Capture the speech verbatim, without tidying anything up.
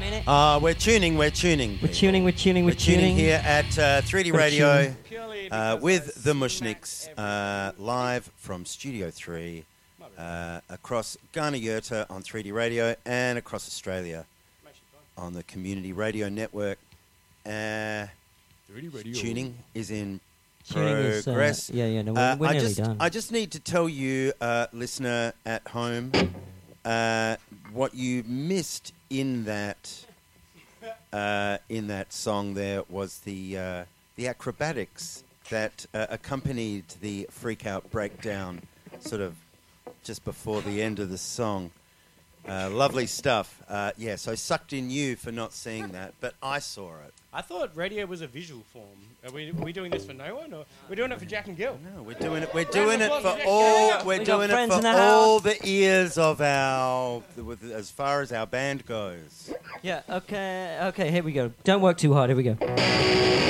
minute. Uh, we're tuning, we're tuning. We're tuning, we're tuning, we're, We're tuning tuning. here at uh, three D We're Radio tuning. uh, with the Mushniks, uh, live from Studio three, uh, across Ghana Yurta on three D Radio and across Australia on the Community Radio Network. Uh, three D Radio. Tuning is in Tuning is, uh, progress. yeah, yeah, no, we're, Uh, we're I nearly just, done. I just need to tell you, uh, listener at home, uh, what you missed in that uh, in that song. There was the uh, the acrobatics that uh, accompanied the freak out breakdown, sort of just before the end of the song. Uh, lovely stuff. Uh, yeah, so sucked in you for not seeing that, but I saw it. I thought radio was a visual form. Are we, are we doing this for no one, or we're doing it for Jack and Gil? No, we're doing it. We're doing it applause for for Jack all. Gil. We're We got doing it friends for in the all house. the ears of our, with, as far as our band goes. Yeah, okay, okay, here we go. Don't work too hard, here we go.